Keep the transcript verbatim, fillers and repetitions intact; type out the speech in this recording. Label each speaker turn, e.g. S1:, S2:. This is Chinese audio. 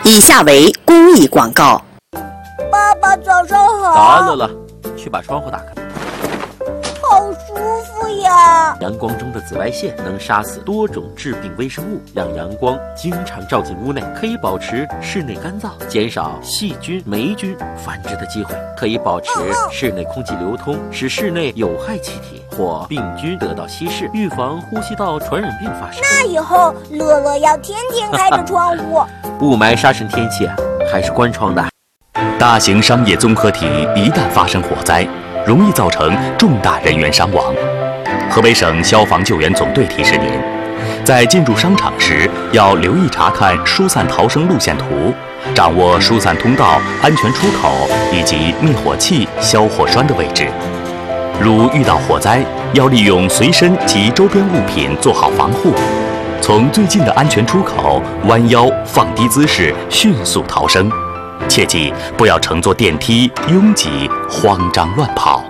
S1: 以下为公益广告。
S2: 爸爸早上好。
S3: 咋了了？去把窗户打开。
S2: 好舒服呀！
S3: 阳光中的紫外线能杀死多种致病微生物，让阳光经常照进屋内，可以保持室内干燥，减少细菌、霉菌繁殖的机会，可以保持室内空气流通，使室内有害气体或病菌得到稀释，预防呼吸道传染病发生。
S2: 那以后乐乐要天天开着窗户。
S3: 雾霾沙尘天气啊，还是关窗的。
S4: 大型商业综合体一旦发生火灾，容易造成重大人员伤亡。河北省消防救援总队提示您，在进入商场时要留意查看疏散逃生路线图，掌握疏散通道、安全出口以及灭火器、消火栓的位置。如遇到火灾，要利用随身及周边物品做好防护，从最近的安全出口弯腰放低姿势迅速逃生。切记不要乘坐电梯拥挤、慌张乱跑。